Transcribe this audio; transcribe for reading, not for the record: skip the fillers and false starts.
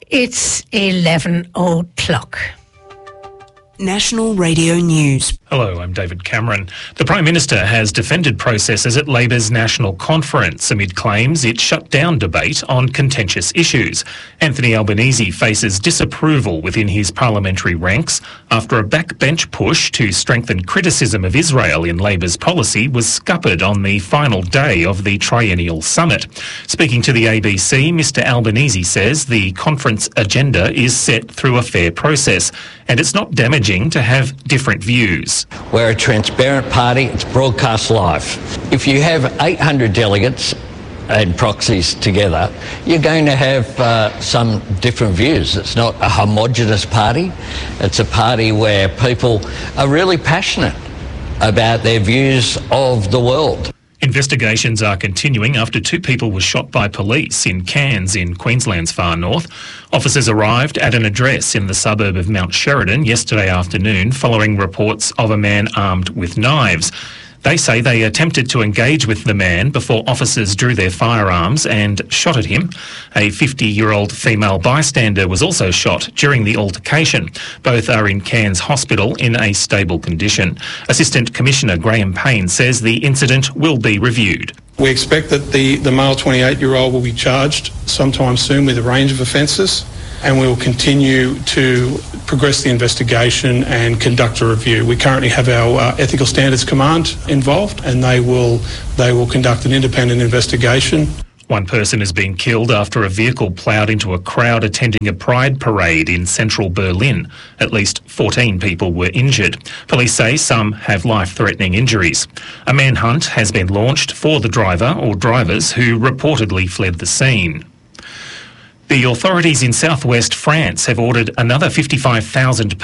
It's 11 o'clock. National Radio News. Hello, I'm David Cameron. The Prime Minister has defended processes at Labor's National Conference amid claims it shut down debate on contentious issues. Anthony Albanese faces disapproval within his parliamentary ranks after a backbench push to strengthen criticism of Israel in Labor's policy was scuppered on the final day of the triennial summit. Speaking to the ABC, Mr Albanese says the conference agenda is set through a fair process and it's not damaging to have different views. We're a transparent party, it's broadcast live. If you have 800 delegates and proxies together, you're going to have some different views. It's not a homogenous party, it's a party where people are really passionate about their views of the world. Investigations are continuing after 2 people were shot by police in Cairns in Queensland's far north. Officers arrived at an address in the suburb of Mount Sheridan yesterday afternoon following reports of a man armed with knives. They say they attempted to engage with the man before officers drew their firearms and shot at him. A 50-year-old female bystander was also shot during the altercation. Both are in Cairns Hospital in a stable condition. Assistant Commissioner Graham Payne says the incident will be reviewed. We expect that the male 28-year-old will be charged sometime soon with a range of offences, and we will continue to progress the investigation and conduct a review. We currently have our Ethical Standards Command involved, and they will conduct an independent investigation. One person has been killed after a vehicle ploughed into a crowd attending a pride parade in central Berlin. At least 14 people were injured. Police say some have life-threatening injuries. A manhunt has been launched for the driver or drivers who reportedly fled the scene. The authorities in southwest France have ordered another 55,000